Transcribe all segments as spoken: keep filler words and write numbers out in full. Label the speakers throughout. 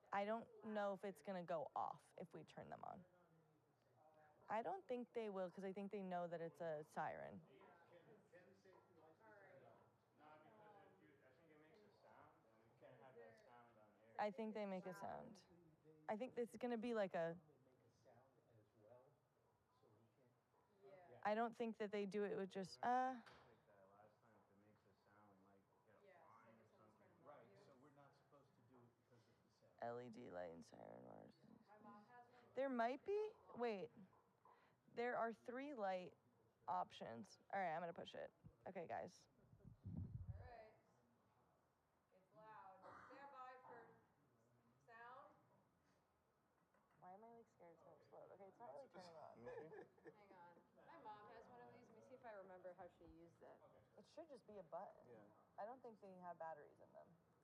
Speaker 1: I don't know if it's going to go off if we turn them on. I don't think they will because I think they know that it's a siren.
Speaker 2: Can, can safety lights be turned on?
Speaker 3: No, because if you, I think it makes a sound, and we can't have that sound on air.
Speaker 1: I think they make a sound. I think it's going to be like a...
Speaker 2: They make a sound as well, so we can't...
Speaker 4: Yeah.
Speaker 1: I don't think that they do it with just, uh...
Speaker 3: Like that last time, if it makes a sound, we might get a
Speaker 4: Yeah,
Speaker 3: fine
Speaker 4: like
Speaker 3: or
Speaker 4: if someone's
Speaker 3: something.
Speaker 4: trying to
Speaker 2: Right, so we're not supposed to do it because of the sound.
Speaker 1: L E D light and siren wires.
Speaker 4: My mom has one.
Speaker 1: There might be... Wait. There are three light options. All right, I'm going to push it. Okay, guys.
Speaker 4: All right. It's loud. Stand by for sound.
Speaker 1: Why am I, like, scared it's going to explode? Okay, it's not really turning on.
Speaker 4: Hang on. My mom has one of these. Let me see if I remember how she used it.
Speaker 1: It should just be a button.
Speaker 3: Yeah.
Speaker 1: I don't think they have batteries in them.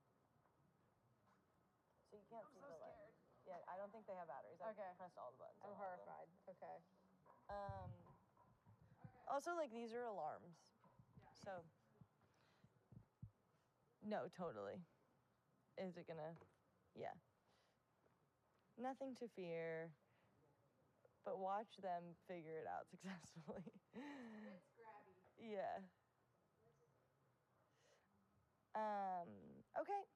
Speaker 1: So you can't
Speaker 4: I'm
Speaker 1: see
Speaker 4: so
Speaker 1: the light.
Speaker 4: scared.
Speaker 1: Yeah, I don't think they have batteries. I
Speaker 4: Okay.
Speaker 1: pressed all the buttons. on
Speaker 4: I'm
Speaker 1: all of them.
Speaker 4: horrified. Okay.
Speaker 1: Um, also, like, these are alarms. So, no, totally. Is it gonna, yeah. Nothing to fear, but watch them figure it out successfully.
Speaker 4: It's grabby.
Speaker 1: Yeah. Um, okay.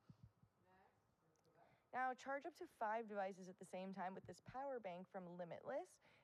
Speaker 4: Next.
Speaker 1: Now, charge up to five devices at the same time with this power bank from Limitless.